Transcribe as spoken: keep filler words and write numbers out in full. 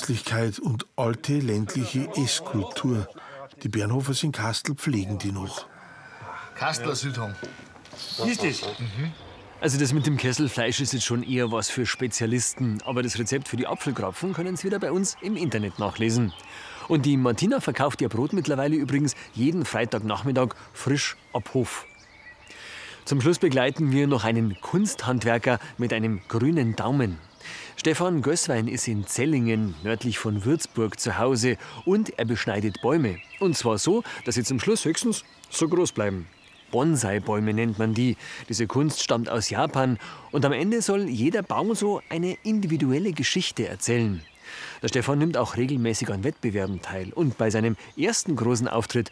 Herzlichkeit und alte ländliche Esskultur. Die Bernhofers in Kastel pflegen die noch. Kastler Südhang. Wie ist das? Mhm. Also das mit dem Kesselfleisch ist jetzt schon eher was für Spezialisten. Aber das Rezept für die Apfelkrapfen können Sie wieder bei uns im Internet nachlesen. Und die Martina verkauft ihr Brot mittlerweile übrigens jeden Freitagnachmittag frisch ab Hof. Zum Schluss begleiten wir noch einen Kunsthandwerker mit einem grünen Daumen. Stefan Gößwein ist in Zellingen, nördlich von Würzburg, zu Hause und er beschneidet Bäume. Und zwar so, dass sie zum Schluss höchstens so groß bleiben. Bonsai-Bäume nennt man die. Diese Kunst stammt aus Japan und am Ende soll jeder Baum so eine individuelle Geschichte erzählen. Der Stefan nimmt auch regelmäßig an Wettbewerben teil und bei seinem ersten großen Auftritt